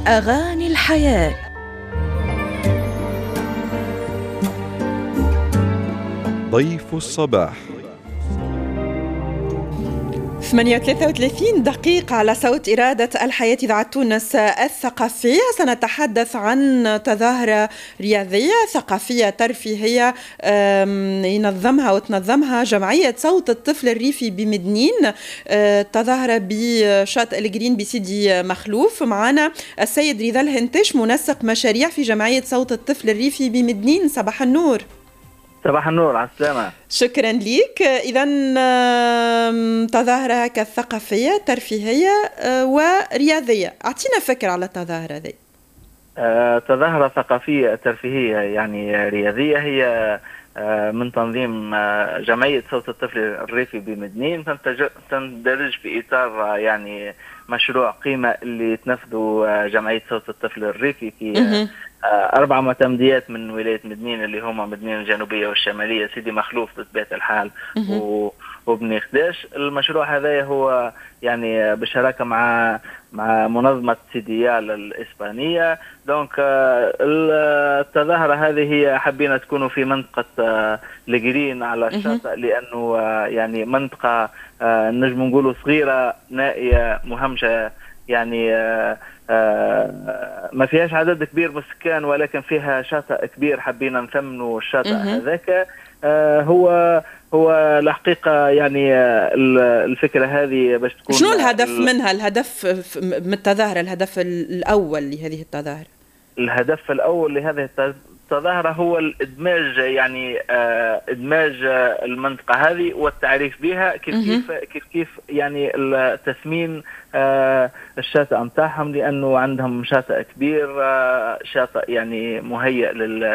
أغاني الحياة. ضيف الصباح. 8:33 دقيقة على صوت إرادة الحياة إذاعة تونس الثقافية. سنتحدث عن تظاهرة رياضية ثقافية ترفيهية ينظمها وتنظمها جمعية صوت الطفل الريفي بمدنين، تظاهرة بشاطئ الجرين بسيدي مخلوف. معنا السيد رضا الهنتش، منسق مشاريع في جمعية صوت الطفل الريفي بمدنين. صباح النور. صباح النور، على السلامة. شكرا لك. إذن تظاهرة كثقافية ترفيهية ورياضية، أعطينا فكرة على التظاهرة هذه. تظاهرة ثقافية ترفيهية يعني رياضية، هي من تنظيم جمعية صوت الطفل الريفي بمدنين، تندرج في إطار يعني مشروع قيمة اللي تنفذه جمعية صوت الطفل الريفي في 4 معتمديات من ولاية مدنين، اللي هما مدنين الجنوبية والشمالية، سيدي مخلوف بطبيعة الحال وبني خداش. المشروع هذا هو يعني بشراكة مع منظمة سيديال الإسبانية. دونك التظاهرة هذه هي حبينا تكون في منطقة الجرين على الشاطئ، لأنه يعني منطقة نجم نقولوا صغيرة نائية مهمشة، يعني ما فيهاش عدد كبير من السكان، ولكن فيها شاطئ كبير. حبينا نثمنوا الشاطئ هذاك. هو الحقيقة يعني الفكرة هذه باش تكون. شنو الهدف منها؟ الهدف من التظاهرة، الهدف الأول لهذه التظاهرة؟ الهدف الأول لهذه التظاهرة هو الإدماج، يعني إدماج المنطقة هذه والتعريف بها كيف يعني التثمين الشاطئ متاعهم، لأنه عندهم شاطئ كبير، شاطئ يعني مهيئ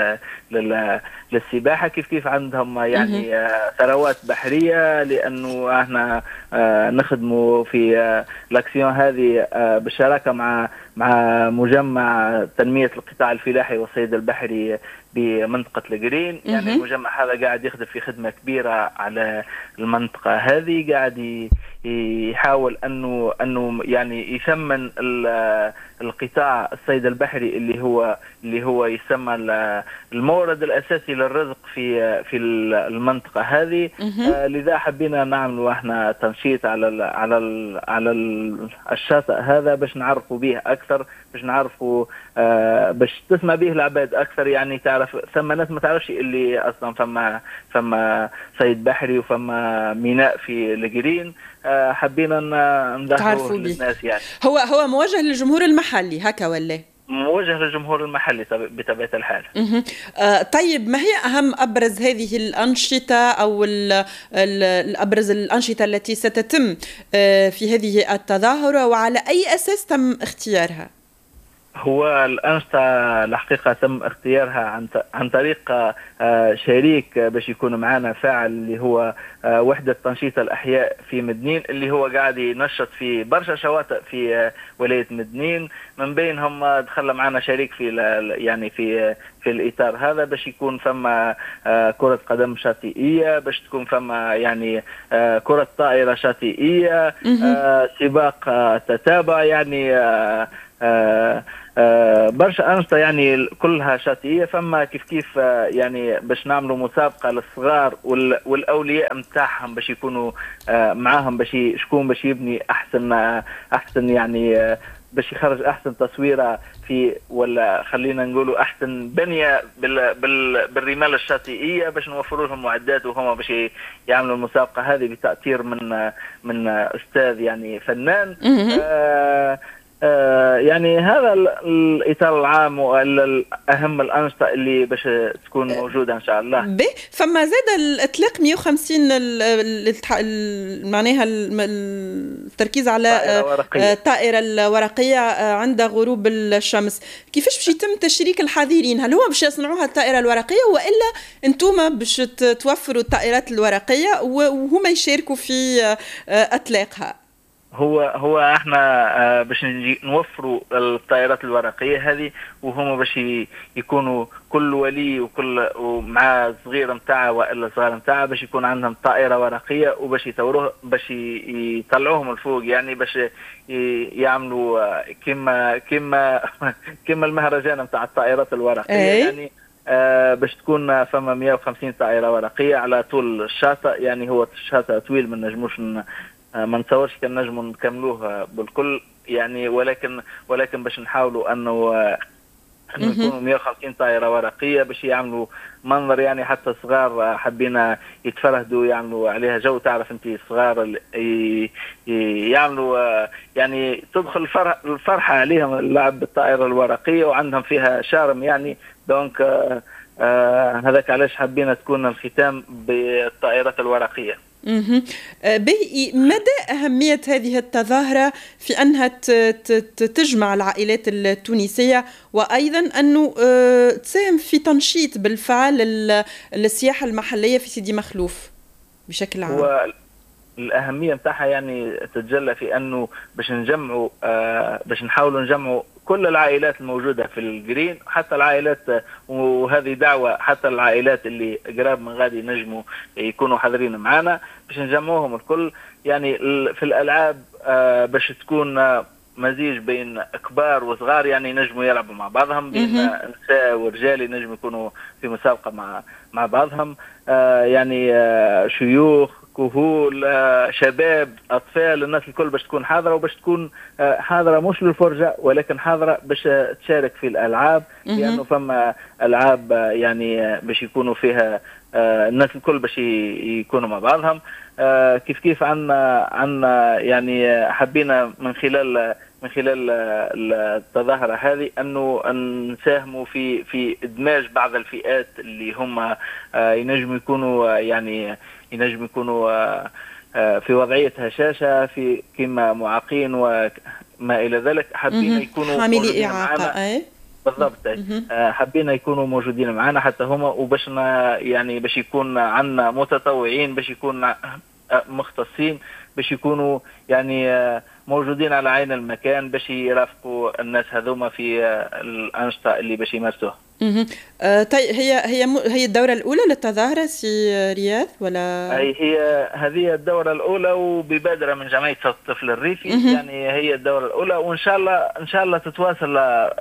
للسباحة، كيف عندهم يعني ثروات بحرية، لأنه احنا نخدموا في الأكسيون هذه بالشراكة مع مجمع تنمية القطاع الفلاحي والصيد البحري بمنطقة الجرين. يعني المجمع هذا قاعد يخدم في خدمة كبيرة على المنطقة هذه، قاعد يحاول أنه يعني يثمن القطاع الصيد البحري اللي هو يسمى المورد الأساسي للرزق في المنطقة هذه. لذا حبينا نعمل احنا تنشيط على الشاطئ هذا باش نعرفوا به أكثر، باش نعرفوا باش تسمع به العباد أكثر. يعني تعرف ثم ناس ما تعرفش اللي أصلا فما صيد بحري وفما ميناء في الجرين. حبينا نظهروا للناس. يعني هو موجه للجمهور المحلي هكا ولا؟ موجه للجمهور المحلي بطبيعة الحال. طيب، ما هي أهم أبرز هذه الأنشطة أو الأبرز الأنشطة التي ستتم في هذه التظاهرة، وعلى أي أساس تم اختيارها؟ هو الأنشطة الحقيقة تم اختيارها عن طريق شريك باش يكون معنا فاعل، اللي هو وحدة تنشيط الأحياء في مدنين، اللي هو قاعد ينشط في برشا شواطئ في ولاية مدنين. من بينهم دخل معنا شريك في الإطار هذا، باش يكون فما كرة قدم شاطئية، باش تكون فما يعني كرة طائرة شاطئية، سباق تتابع، يعني برشا أنشطة يعني كلها شاطئية. فما كيف يعني باش نعملوا مسابقة للصغار والأولياء متاعهم، باش يكونوا معاهم، باش شكون باش يبني أحسن يعني باش يخرج أحسن تصويرة في، ولا خلينا نقولوا أحسن بنية بالرمال الشاطئية، باش نوفروا لهم معدات وهم باش يعملوا المسابقة هذه بتأثير من أستاذ يعني فنان. يعني هذا الإطار العام والأهم الأنشطة اللي باش تكون موجودة إن شاء الله. فما زاد الإطلاق 150 معناها التركيز على الطائرة الورقية عند غروب الشمس. كيفاش باش يتم تشريك الحاضرين؟ هل هو باش يصنعوها الطائرة الورقية، وإلا أنتم باش توفروا الطائرات الورقية وهم يشاركوا في إطلاقها؟ هو احنا باش نوفروا الطائرات الورقيه هذه، وهما باش يكونوا كل ولي ومع صغير نتاعه والا صغار نتاعه باش يكون عندهم طائره ورقيه، وباش يطوروه باش يطلعوهم الفوق، يعني باش يعملوا كما المهرجان نتاع الطائرات الورقيه. يعني باش تكون فما 150 طائره ورقيه على طول الشاطئ. يعني هو الشاطئ طويل، ما نجموش ما نتصورش كان نجموا نكملوه بالكل يعني، ولكن باش نحاولوا انه يكونوا 150 طائره ورقيه باش يعملوا منظر، يعني حتى الصغار حبينا يتفرهدوا يعملوا عليها جو. تعرف انت الصغار يعملوا يعني تدخل الفرحه عليهم اللعب بالطائره الورقيه، وعندهم فيها شارم يعني. دونك هذاك علاش حبينا تكون الختام بالطائرات الورقيه. مدى أهمية هذه التظاهرة في أنها تجمع العائلات التونسية، وأيضا أنه تساهم في تنشيط بالفعل السياحة المحلية في سيدي مخلوف بشكل عام؟ هو الأهمية متاعها يعني تتجلى في أنه باش نحاولوا نجمعوا كل العائلات الموجودة في الجرين، حتى العائلات، وهذه دعوة حتى العائلات اللي قراب من غادي نجموا يكونوا حاضرين معنا باش نجمعوهم الكل. يعني في الألعاب باش تكون مزيج بين كبار وصغار، يعني نجموا يلعبوا مع بعضهم، بين نساء ورجال نجموا يكونوا في مسابقة مع بعضهم، يعني شيوخ كهول شباب أطفال، الناس الكل باش تكون حاضرة، وباش تكون حاضرة مش للفرجة ولكن حاضرة باش تشارك في الألعاب، لأنه فما ألعاب يعني باش يكونوا فيها الناس الكل باش يكونوا مع بعضهم. كيف عنا يعني حبينا من خلال التظاهرة هذه أنه نساهموا في إدماج بعض الفئات اللي هم ينجموا يكونوا في وضعية هشاشة، في كما معاقين وما إلى ذلك. حابين يكونوا حاملي إعاقة. بالضبط. حابين يكونوا موجودين معنا حتى هما، وباش يعني باش يكون عندنا متطوعين، باش يكون مختصين، باش يكونوا يعني موجودين على عين المكان باش يرافقوا الناس هذوما في الأنشطة اللي باش يمارسوها. طيب هي الدورة الأولى للتظاهرة سي رياض ولا؟ هذه الدورة الأولى، وببادرة من جمعية صوت الطفل الريفي. يعني هي الدورة الأولى، وإن شاء الله تتواصل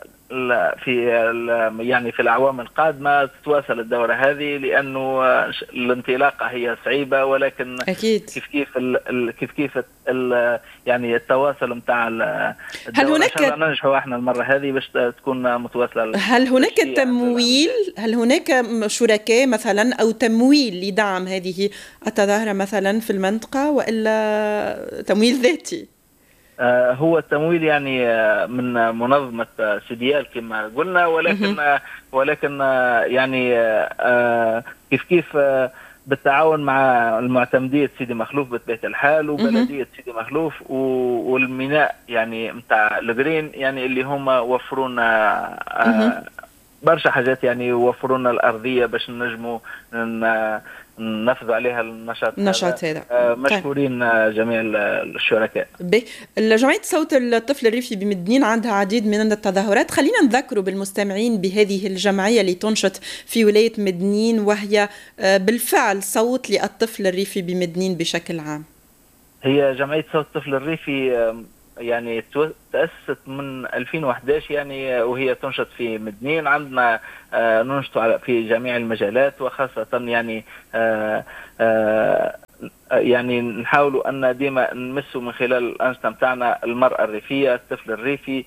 في الأعوام القادمة تتواصل الدورة هذه، لأنه الانطلاقة هي صعيبة، ولكن أكيد كيف يعني التواصل متاع الدورة هل هناك ننجحوا احنا المرة هذه باش تكون متواصلة. هل هناك تمويل؟ هل هناك شركاء مثلا أو تمويل لدعم هذه التظاهرة مثلا في المنطقة، وإلا تمويل ذاتي؟ هو التمويل يعني من منظمة سيديال كما قلنا، ولكن يعني كيف بالتعاون مع المعتمدية سيدي مخلوف بطبيعة الحال، وبلدية سيدي مخلوف، والميناء يعني متاع الجرين، يعني اللي هم وفرونا برشا حاجات، يعني وفرونا الأرضية باش نجموا ننفذ عليها النشاط هذا. مشكورين جميع الشركاء. جمعية صوت الطفل الريفي بمدنين عندها عديد من التظاهرات. خلينا نذكروا بالمستمعين بهذه الجمعية اللي تنشط في ولاية مدنين، وهي بالفعل صوت للطفل الريفي بمدنين بشكل عام. هي جمعية صوت الطفل الريفي يعني تأسست من 2011 يعني، وهي تنشط في مدنين. عندنا ننشط في جميع المجالات، وخاصة يعني نحاولوا أن ديما نمسوا من خلال الأنشطة متاعنا المرأة الريفية، الطفل الريفي.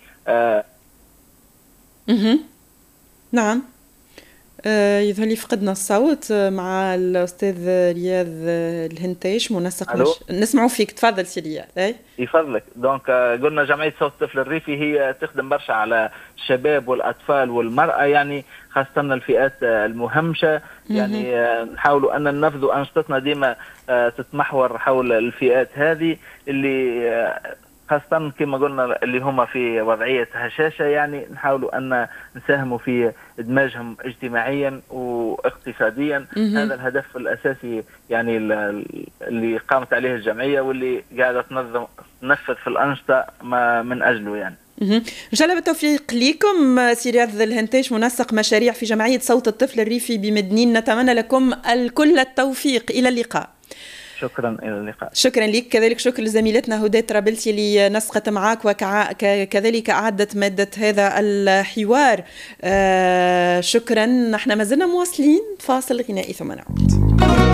نعم. يظهر لي فقدنا الصوت مع الأستاذ رياض الهنتاش منسق. نسمعوا فيك، تفضل سي رياض. يفضلك. دونك قلنا جمعية صوت الطفل الريفي هي تخدم برشا على الشباب والأطفال والمرأة، يعني خاصة الفئات المهمشة. يعني نحاولوا أن ننفذوا أنشطتنا ديما تتمحور حول الفئات هذه اللي خاصة كما قلنا اللي هم في وضعية هشاشة، يعني نحاولوا أن نساهموا في إدماجهم اجتماعيا واقتصاديا. هذا الهدف الأساسي يعني اللي قامت عليه الجمعية واللي قاعدة تنفذ في الأنشطة من أجله يعني. إن شاء الله بالتوفيق لكم. سي رياض الهنتاش، منسق مشاريع في جمعية صوت الطفل الريفي بمدنين، نتمنى لكم الكل التوفيق. إلى اللقاء. شكرا، إلى اللقاء. شكرا لك، كذلك شكر لزميلتنا هدى طرابلسي اللي نسقت معك وكذلك أعدت مادة هذا الحوار. شكرا. نحن ما زلنا مواصلين، فاصل غنائي ثم نعود.